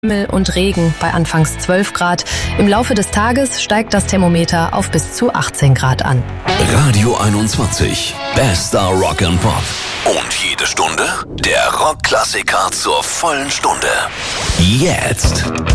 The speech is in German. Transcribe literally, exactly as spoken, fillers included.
Himmel und Regen bei anfangs zwölf Grad. Im Laufe des Tages steigt das Thermometer auf bis zu achtzehn Grad an. Radio einundzwanzig. Bester Rock and Pop. Und jede Stunde der Rockklassiker zur vollen Stunde. Jetzt.